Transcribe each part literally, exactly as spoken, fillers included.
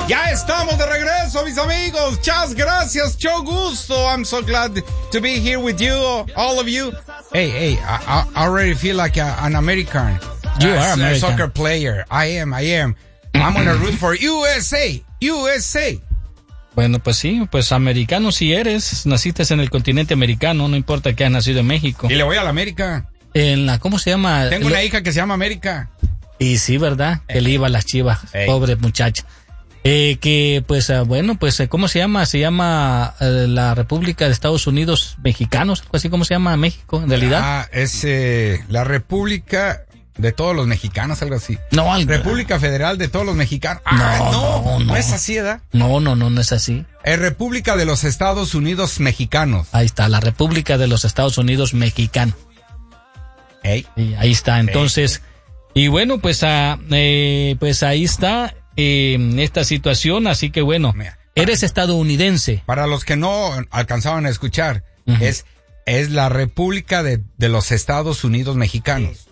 Ya estamos de regreso, mis amigos. Muchas gracias, mucho gusto. I'm so glad to be here with you, all of you. Hey, hey, I, I already feel like a, an American. You uh, are American. Soccer player. I am, I am. I'm gonna root for U S A. U S A. Bueno, pues sí, pues americano si eres. Naciste en el continente americano, no importa que hayas nacido en México. Y le voy a la América. En la, ¿cómo se llama? Tengo una hija que se llama América. Y sí, ¿verdad? Ey. Que le iba a las Chivas, Ey. pobre muchacha. Eh, que pues uh, bueno, pues uh, ¿cómo se llama? Se llama uh, la República de Estados Unidos Mexicanos, algo así como se llama México, en realidad. Ah, es eh, la República de todos los mexicanos, algo así. No, al... República Federal de todos los mexicanos. Ah, No, no, no, no, no. es así, ¿verdad? No, no, no, no es así. Es República de los Estados Unidos Mexicanos. Ahí está, la República de los Estados Unidos Mexicanos. Ey. Y ahí está, entonces, y bueno, pues, uh, eh, pues ahí está eh, esta situación, así que bueno, Mira, eres estadounidense. Para los que no alcanzaban a escuchar, Ujú. es, es la República de, de los Estados Unidos Mexicanos.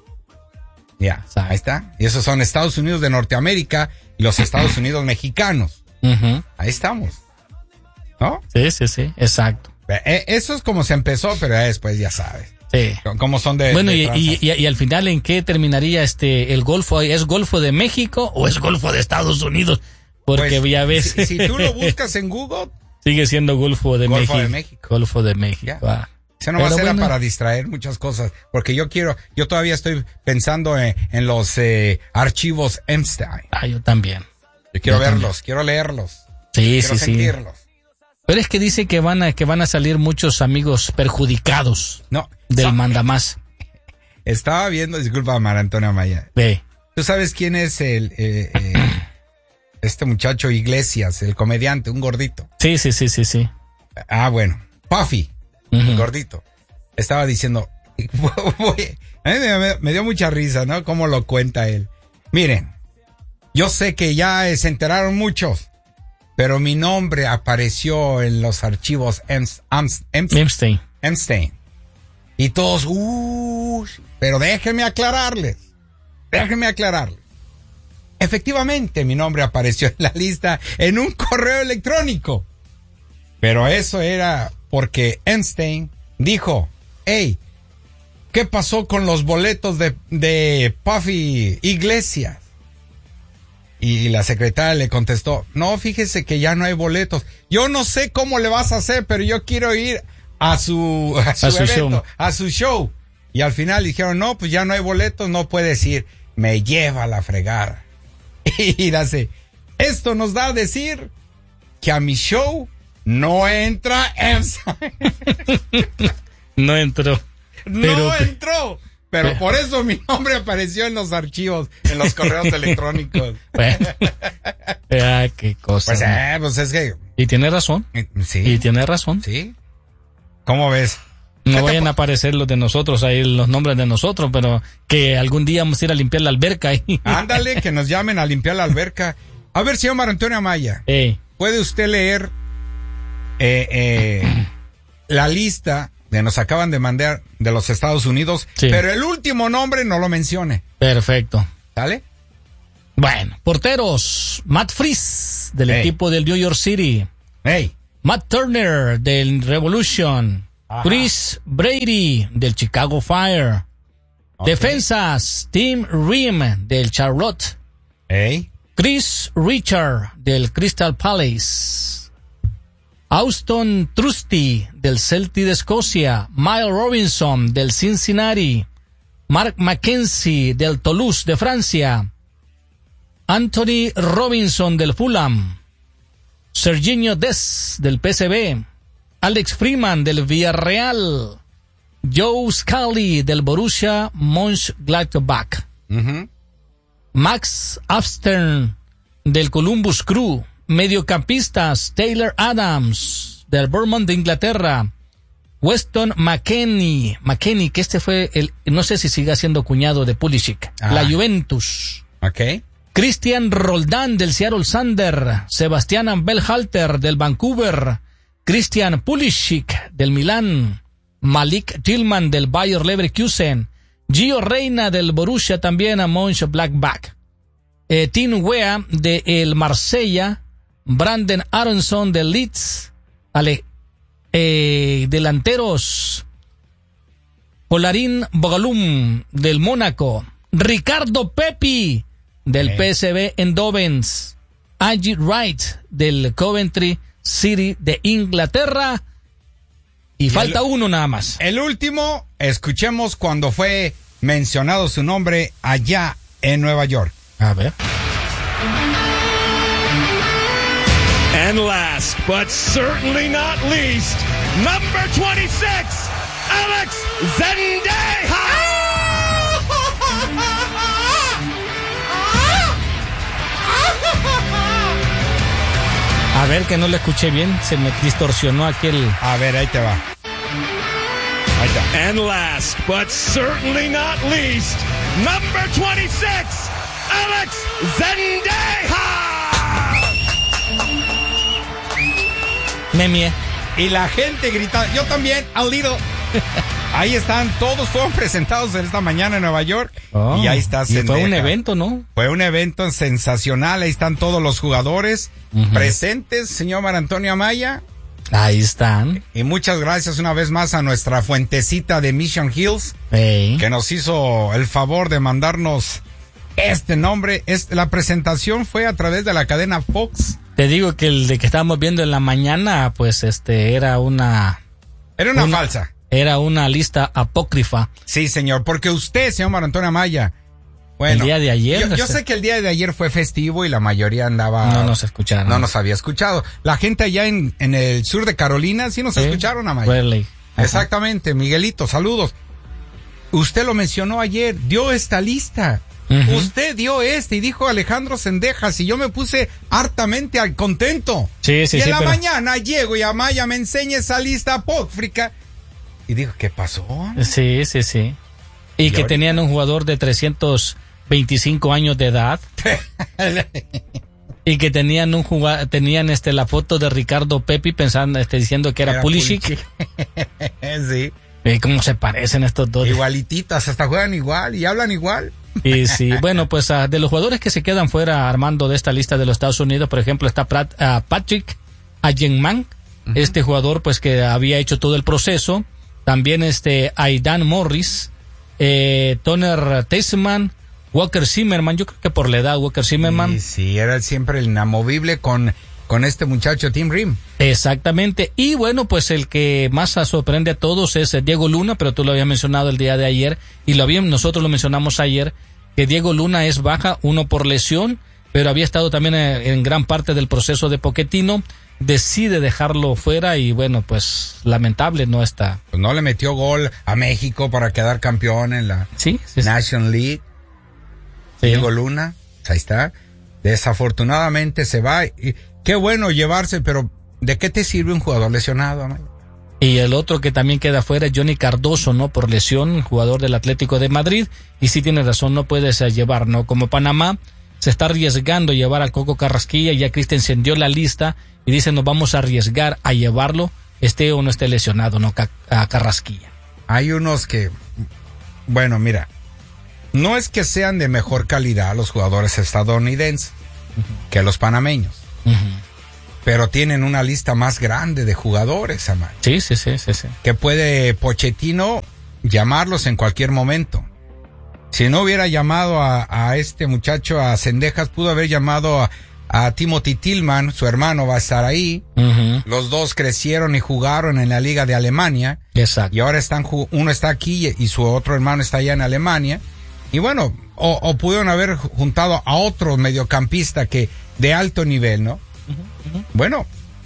Ya, Exacto. ahí está. Y esos son Estados Unidos de Norteamérica y los Estados Unidos Mexicanos. Ujú. Ahí estamos. ¿No? Sí, sí, sí, exacto. Eh, Eso es como se empezó, pero después ya sabes. Sí. Cómo son de... Bueno, de y, y, tranzas. y, y al final, ¿en qué terminaría este el Golfo? ¿Es Golfo de México o es Golfo de Estados Unidos? Porque Pues, ya ves. Si, si tú lo buscas en Google, Sigue siendo Golfo de Golfo México. de México. Golfo de México. Ya. Ah. eso nomás Pero era bueno. para distraer muchas cosas. Porque yo quiero, yo todavía estoy pensando en, en los eh, archivos Epstein. Ah, yo también. Yo quiero Yo verlos, también. quiero leerlos. Sí, quiero sí, sí. sentirlos. Pero es que dice que van a que van a salir muchos amigos perjudicados No. del so- mandamás. Estaba viendo, disculpa, Mara Antonia Maya. Ve. ¿Tú sabes quién es el eh, eh, este muchacho Iglesias, el comediante, un gordito? Sí, sí, sí, sí, sí. Ah, bueno, Puffy, Ujú. el gordito. Estaba diciendo, voy- a mí me, me- me dio mucha risa, ¿no? Cómo lo cuenta él. Miren, yo sé que ya eh, se enteraron muchos, pero mi nombre apareció en los archivos Ems- Ams- Ems- Epstein. Epstein. Y todos, uh, pero déjenme aclararles, déjenme aclararles. Efectivamente, mi nombre apareció en la lista en un correo electrónico. Pero eso era porque Epstein dijo, hey, ¿qué pasó con los boletos de, de Puffy Iglesias? Y la secretaria le contestó, no, fíjese que ya no hay boletos. Yo no sé cómo le vas a hacer, pero yo quiero ir a su, a su, A su evento, show. a su show. Y al final dijeron, no, pues ya no hay boletos, no puedes ir. Me lleva la fregada. Y dice, esto nos da a decir que a mi show no entra Epstein. No entró. No Pero- entró. Pero Pero- por eso mi nombre apareció en los archivos, en los correos electrónicos. Bueno. Ah, qué cosa. Pues, ¿no? eh, pues es que... Y tiene razón. eh, Sí. Y tiene razón. Sí. ¿Cómo ves? No ¿Qué te vayan pa- a aparecer los de nosotros, ahí los nombres de nosotros, pero que algún día vamos a ir a limpiar la alberca ahí. Ándale, que nos llamen a limpiar la alberca. A ver, señor Mario Antonio Amaya, Ey, ¿puede usted leer eh, eh, la lista de nos acaban de mandar de los Estados Unidos? Sí. Pero el último nombre no lo mencione. perfecto. ¿Sale? Bueno, porteros, Matt Fries, del Ey. equipo del New York City. Hey. Matt Turner, del Revolution. Ajá. Chris Brady, del Chicago Fire. Ok. Defensas, Tim Ream, del Charlotte. Hey. Chris Richard, del Crystal Palace. Auston Trusty, del Celtic de Escocia. Miles Robinson, del Cincinnati. Mark Mackenzie, del Toulouse de Francia. Anthony Robinson, del Fulham. Serginho Dest, del P S V. Alex Freeman, del Villarreal. Joe Scully, del Borussia Mönchengladbach. Ujú. Max Afstern, del Columbus Crew. Mediocampistas, Taylor Adams, del Bournemouth de Inglaterra. Weston McKennie, McKennie, que este fue el, no sé si siga siendo cuñado de Pulisic, Ah. la Juventus. Ok. Christian Roldán, del Seattle Sander. Sebastian Belhalter, del Vancouver. Christian Pulisic, del Milán. Malik Tillman, del Bayer Leverkusen. Gio Reina, del Borussia también a Mönchengladbach. Eh, Tim Wea, de el Marsella. Brandon Aronson de Leeds, Ale, eh, delanteros, Polarín Bogalum del Mónaco, Ricardo Pepi del eh. P S V Eindhoven, Ajit Wright del Coventry City de Inglaterra, y, y falta el, uno nada más. El último, escuchemos cuando fue mencionado su nombre allá en Nueva York. A ver. And last, but certainly not least, number twenty-six, Alex Zendeja. A ver, que no le escuché bien, se me distorsionó aquel. A ver, ahí te va. Ahí está. And last, but certainly not least, number twenty-six, Alex Zendeja. Memie. Y la gente grita, yo también, a little. Ahí están, todos fueron presentados esta mañana en Nueva York. Oh, y ahí está y fue un evento, ¿no? Fue un evento sensacional, ahí están todos los jugadores uh-huh. presentes, señor Mar Antonio Amaya. Ahí están. Y muchas gracias una vez más a nuestra fuentecita de Mission Hills, hey. que nos hizo el favor de mandarnos este nombre. Este, la presentación fue a través de la cadena Fox. Te digo que el de que estábamos viendo en la mañana, pues este era una... Era una, una falsa. Era una lista apócrifa. Sí, señor, porque usted, señor Mar Antonio Amaya, bueno, el día de ayer. Yo, yo sé que el día de ayer fue festivo y la mayoría andaba... No nos escucharon. No nos había escuchado. La gente allá en, en el sur de Carolina sí nos sí, escucharon, Amaya. Really. Exactamente, Miguelito, saludos. Usted lo mencionó ayer, dio esta lista. Uh-huh. Usted dio este y dijo Alejandro Zendejas y yo me puse hartamente al contento. Sí, sí, y en sí, la pero... mañana llego y Amaya me enseña esa lista apócrifa y dijo, ¿qué pasó? Sí, sí, sí. Y, y que ahorita... tenían un jugador de trescientos veinticinco años de edad. Y que tenían un jugador, tenían este la foto de Ricardo Pepi pensando, este, diciendo que era, era Pulisic. Sí. ¿Y cómo se parecen estos dos? Igualititas, hasta juegan igual y hablan igual. Y sí, bueno, pues uh, de los jugadores que se quedan fuera, Armando, de esta lista de los Estados Unidos, por ejemplo, está Prat, uh, Patrick Ayenman, uh-huh. este jugador pues que había hecho todo el proceso. También este Aidan Morris, eh, Toner Teisman, Walker Zimmerman, yo creo que por la edad Walker Zimmerman. Sí, sí, era siempre el inamovible con, con este muchacho Tim Rim. Exactamente, y bueno, pues el que más sorprende a todos es Diego Luna, pero tú lo habías mencionado el día de ayer, y lo habíamos, nosotros lo mencionamos ayer, que Diego Luna es baja, uno por lesión, pero había estado también en, en gran parte del proceso de Pochettino, decide dejarlo fuera y bueno, pues lamentable no está. Pues no le metió gol a México para quedar campeón en la sí, sí, National sí. League. Sí. Diego Luna, ahí está. Desafortunadamente se va. Y qué bueno llevarse, pero ¿de qué te sirve un jugador lesionado, Amaya? Y el otro que también queda fuera es Johnny Cardoso, ¿no? Por lesión, jugador del Atlético de Madrid. Y sí tiene razón, no puedes llevar, ¿no? Como Panamá se está arriesgando a llevar al Coco Carrasquilla, ya Christensen dio la lista y dice nos vamos a arriesgar a llevarlo, esté o no esté lesionado, ¿no? A Carrasquilla. Hay unos que, bueno, mira, no es que sean de mejor calidad los jugadores estadounidenses uh-huh. que los panameños, uh-huh. pero tienen una lista más grande de jugadores, Amaya. Sí, sí, sí, sí, sí. Que puede Pochettino llamarlos en cualquier momento. Si no hubiera llamado a, a este muchacho, a Zendejas, pudo haber llamado a, a Timothy Tillman, su hermano va a estar ahí. Uh-huh. Los dos crecieron y jugaron en la Liga de Alemania. Exacto. Y ahora están, uno está aquí y su otro hermano está allá en Alemania. Y bueno, o, o pudieron haber juntado a otro mediocampista que de alto nivel, ¿no? Uh-huh, uh-huh. Bueno,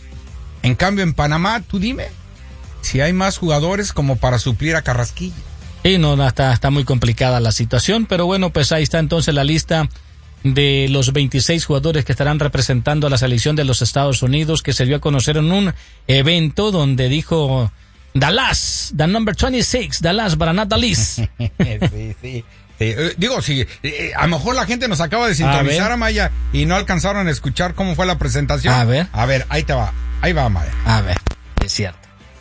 en cambio en Panamá, tú dime si hay más jugadores como para suplir a Carrasquilla. Sí, no, está, está muy complicada la situación, pero bueno, pues ahí está entonces la lista de los veintiséis jugadores que estarán representando a la selección de los Estados Unidos, que se dio a conocer en un evento donde dijo Dallas, the number twenty-six, Dallas, but not Dallas. Sí, sí. Sí, eh, digo, sí, eh, a lo mejor la gente nos acaba de sintonizar, Amaya, y no alcanzaron a escuchar cómo fue la presentación. A ver. A ver, ahí te va, ahí va, Amaya. A ver, es cierto.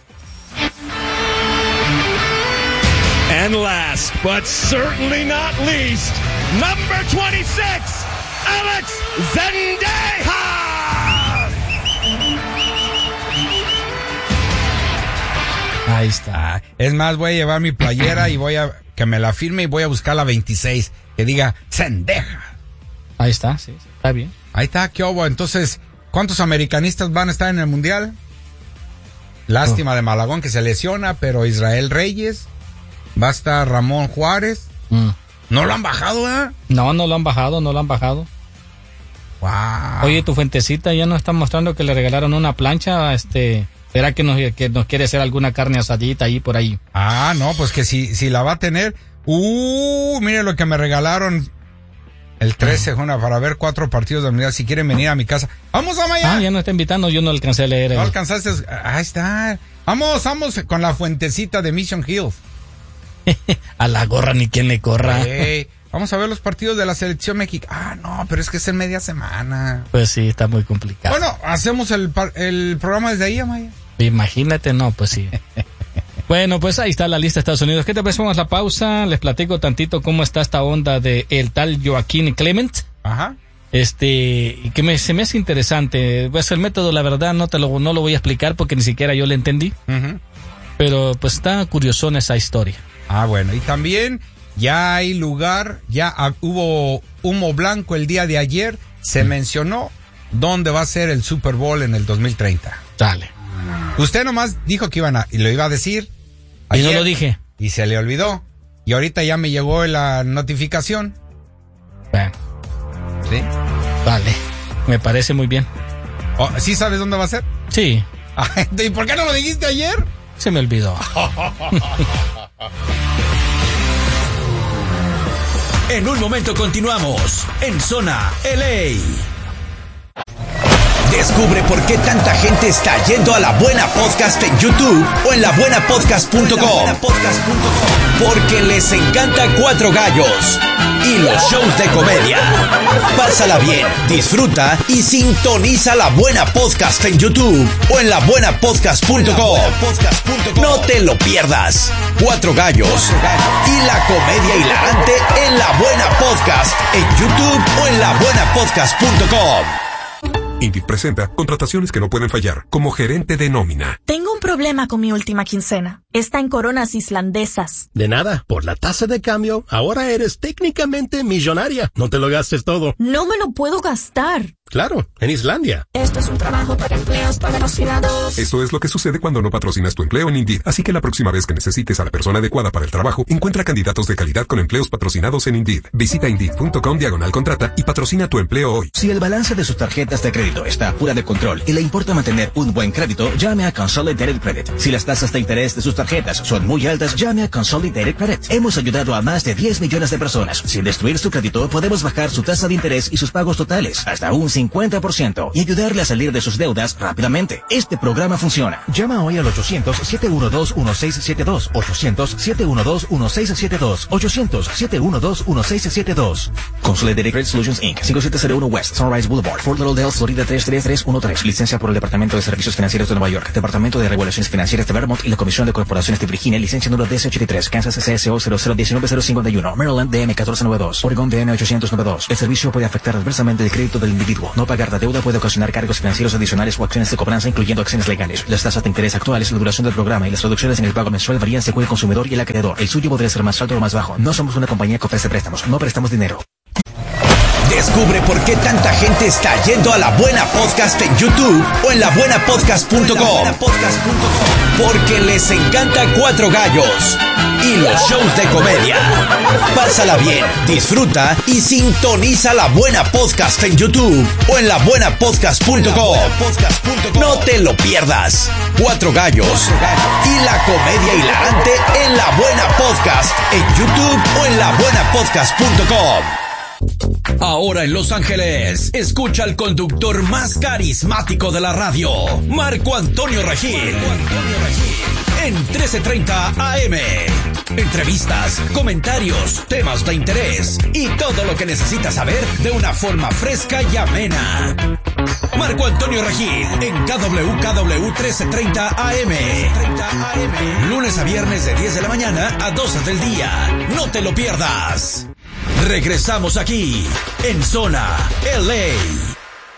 And last, but certainly not least, number twenty-six, Alex Zendejas. Ahí está. Ah, es más, voy a llevar mi playera y voy a que me la firme y voy a buscar la veintiséis que diga Zendeja. Ahí está, sí, sí, está bien. Ahí está, qué hubo. Entonces, ¿cuántos americanistas van a estar en el mundial? Lástima oh. de Malagón que se lesiona, pero Israel Reyes, va a estar Ramón Juárez. Mm. ¿No lo han bajado, eh? No, no lo han bajado, no lo han bajado. Wow. Oye, tu fuentecita ya nos está mostrando que le regalaron una plancha, este, ¿será que nos, que nos quiere hacer alguna carne asadita ahí por ahí? Ah, no, pues que si, si la va a tener. Uh, mire lo que me regalaron el trece, Jona, para ver cuatro partidos de mundial. Si quieren venir a mi casa. ¡Vamos a Miami! Ah, ya nos está invitando, yo no alcancé a leer. No el... alcanzaste. Ahí está. Vamos, vamos con la fuentecita de Mission Hill. A la gorra ni quien le corra. Hey, vamos a ver los partidos de la selección mexicana. Ah, no, pero es que es en media semana. Pues sí, está muy complicado. Bueno, hacemos el, el programa desde ahí, Amaya. Imagínate, no, pues sí. Bueno, pues ahí está la lista de Estados Unidos. ¿Qué te parece? Vamos a la pausa. Les platico tantito cómo está esta onda de el tal Joaquín Clement. Ajá. Este, que me, se me hace interesante. Pues el método, la verdad, no te lo, no lo voy a explicar porque ni siquiera yo lo entendí. Uh-huh. Pero pues está curiosona esa historia. Ah, bueno, y también ya hay lugar, ya hubo humo blanco el día de ayer, se mm. mencionó dónde va a ser el Super Bowl en el dos mil treinta. Dale. Usted nomás dijo que iban a, y lo iba a decir ayer, y no lo dije. Y se le olvidó. Y ahorita ya me llegó la notificación. Bueno. ¿Sí? Vale, me parece muy bien. Oh, ¿sí sabes dónde va a ser? Sí. ¿Y por qué no lo dijiste ayer? Se me olvidó. En un momento continuamos en Zona L A. Descubre por qué tanta gente está yendo a La Buena Podcast en YouTube o en la buena podcast punto com. Porque les encanta Cuatro Gallos y los shows de comedia. Pásala bien, disfruta y sintoniza La Buena Podcast en YouTube o en la buena podcast punto com. No te lo pierdas. Cuatro Gallos y la comedia hilarante en La Buena Podcast en YouTube o en la buena podcast punto com. Indeed presenta contrataciones que no pueden fallar, como gerente de nómina. Tengo un problema con mi última quincena. Está en coronas islandesas. De nada, por la tasa de cambio, ahora eres técnicamente millonaria. No te lo gastes todo. No me lo puedo gastar. Claro, en Islandia. Esto es un trabajo para empleos patrocinados. Esto es lo que sucede cuando no patrocinas tu empleo en Indeed. Así que la próxima vez que necesites a la persona adecuada para el trabajo, encuentra candidatos de calidad con empleos patrocinados en Indeed. Visita Indeed punto com diagonal contrata y patrocina tu empleo hoy. Si el balance de sus tarjetas de crédito está fuera de control y le importa mantener un buen crédito, llame a Consolidated Credit. Si las tasas de interés de sus tarjetas son muy altas, llame a Consolidated Credit. Hemos ayudado a más de diez millones de personas. Sin destruir su crédito, podemos bajar su tasa de interés y sus pagos totales hasta un cincuenta por ciento y ayudarle a salir de sus deudas rápidamente. Este programa funciona. Llama hoy al ochocientos, siete uno dos, uno seis siete dos, ochocientos, siete uno dos, uno seis siete dos, ochocientos, siete uno dos, uno seis siete dos. Consolidated Credit Solutions incorporated. cinco siete cero uno West Sunrise Boulevard, Fort Lauderdale, Florida tres tres tres uno tres. Licencia por el Departamento de Servicios Financieros de Nueva York, Departamento de Regulaciones Financieras de Vermont y la Comisión de Corporaciones de Virginia. Licencia número D S ochenta y tres, Kansas C S O cero cero uno nueve cero cincuenta y uno, Maryland D M uno cuatro nueve dos, Oregon D M ochocientos noventa y dos. El servicio puede afectar adversamente el crédito del individuo. No pagar la deuda puede ocasionar cargos financieros adicionales o acciones de cobranza, incluyendo acciones legales. Las tasas de interés actuales, la duración del programa y las reducciones en el pago mensual varían según el consumidor y el acreedor. El suyo podría ser más alto o más bajo. No somos una compañía que ofrece préstamos. No prestamos dinero. Descubre por qué tanta gente está yendo a La Buena Podcast en YouTube o en la buena podcast punto com. Porque les encanta Cuatro Gallos y los shows de comedia. Pásala bien, disfruta y sintoniza La Buena Podcast en YouTube o en la buena podcast punto com. No te lo pierdas. Cuatro Gallos y la comedia hilarante en La Buena Podcast en YouTube o en la buena podcast punto com. Ahora en Los Ángeles, escucha al conductor más carismático de la radio, Marco Antonio Regil, en trece treinta A M. Entrevistas, comentarios, temas de interés y todo lo que necesitas saber de una forma fresca y amena. Marco Antonio Regil en K W K W trece treinta A M. Lunes a viernes de diez de la mañana a doce del día. No te lo pierdas. Regresamos aquí en Zona L A.